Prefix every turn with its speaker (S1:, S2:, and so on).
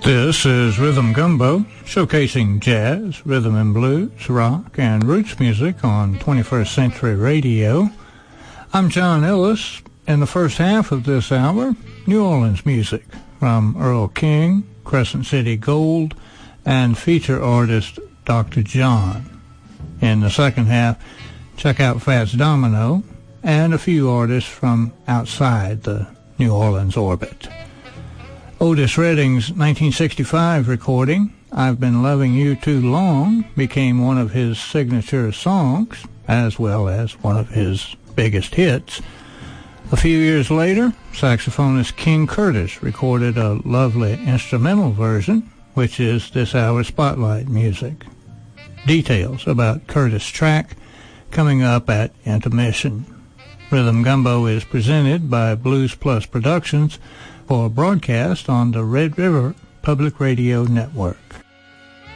S1: This is Rhythm Gumbo, showcasing jazz, rhythm and blues, rock, and roots music on 21st Century Radio. I'm John Ellis. In the first half of this hour, New Orleans music from Earl King, Crescent City Gold, and feature artist Dr. John. In the second half, check out Fats Domino and a few artists from outside the New Orleans orbit. Otis Redding's 1965 recording, I've Been Loving You Too Long, became one of his signature songs, as well as one of his biggest hits. A few years later, saxophonist King Curtis recorded a lovely instrumental version, which is this hour's Spotlight music. Details about Curtis' track coming up at intermission. Rhythm Gumbo is presented by Blues Plus Productions, for broadcast on the Red River Public Radio Network.